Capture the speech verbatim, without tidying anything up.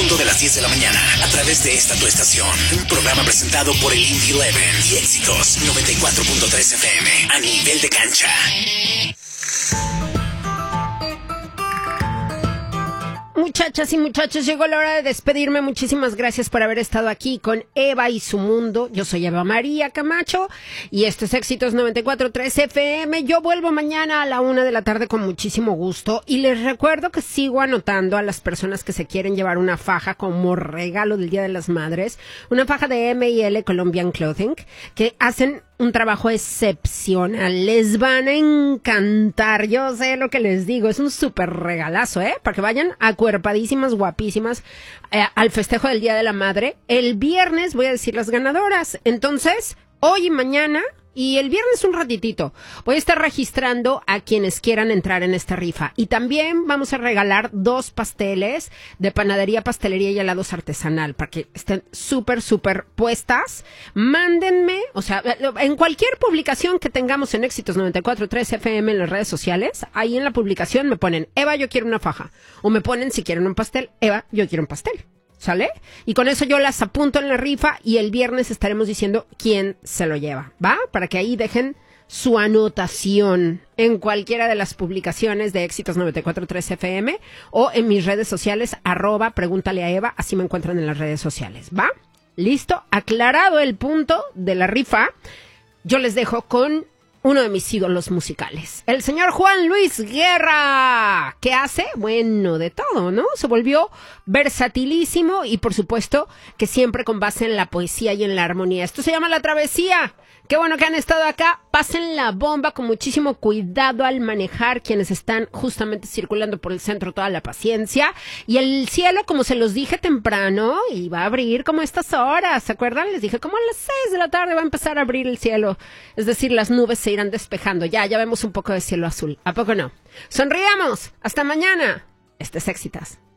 punto de las diez de la mañana a través de esta tu estación. Un programa presentado por el Indie Eleven y Éxitos noventa y cuatro punto tres F M a nivel de cancha. Muchachas y muchachos, llegó la hora de despedirme. Muchísimas gracias por haber estado aquí con Eva y su mundo. Yo soy Eva María Camacho y esto es Éxitos noventa y cuatro punto tres F M. Yo vuelvo mañana a la una de la tarde con muchísimo gusto y les recuerdo que sigo anotando a las personas que se quieren llevar una faja como regalo del Día de las Madres, una faja de M y L Colombian Clothing, que hacen un trabajo excepcional. Les van a encantar. Yo sé lo que les digo. Es un súper regalazo, ¿eh? Para que vayan acuerpadísimas, guapísimas eh, al festejo del Día de la Madre. El viernes voy a decir las ganadoras. Entonces, hoy y mañana, y el viernes un ratitito, voy a estar registrando a quienes quieran entrar en esta rifa. Y también vamos a regalar dos pasteles de panadería, pastelería y helados artesanal para que estén súper, súper puestas. Mándenme, o sea, en cualquier publicación que tengamos en Éxitos noventa y cuatro punto tres F M en las redes sociales, ahí en la publicación me ponen, Eva, yo quiero una faja. O me ponen, si quieren un pastel, Eva, yo quiero un pastel. ¿Sale? Y con eso yo las apunto en la rifa y el viernes estaremos diciendo quién se lo lleva, ¿va? Para que ahí dejen su anotación en cualquiera de las publicaciones de Éxitos noventa y cuatro punto tres F M o en mis redes sociales, arroba, pregúntale a Eva, así me encuentran en las redes sociales, ¿va? ¿Listo? Aclarado el punto de la rifa, yo les dejo con uno de mis ídolos musicales, el señor Juan Luis Guerra. ¿Qué hace? Bueno, de todo, ¿no? Se volvió versatilísimo y por supuesto que siempre con base en la poesía y en la armonía. Esto se llama La Travesía. Qué bueno que han estado acá. Pasen la bomba con muchísimo cuidado al manejar, quienes están justamente circulando por el centro, toda la paciencia. Y el cielo, como se los dije temprano, iba a abrir como estas horas, ¿se acuerdan? Les dije, como a las seis de la tarde va a empezar a abrir el cielo. Es decir, las nubes se irán despejando. Ya, ya vemos un poco de cielo azul. ¿A poco no? Sonriamos. Hasta mañana. Este es Éxitos.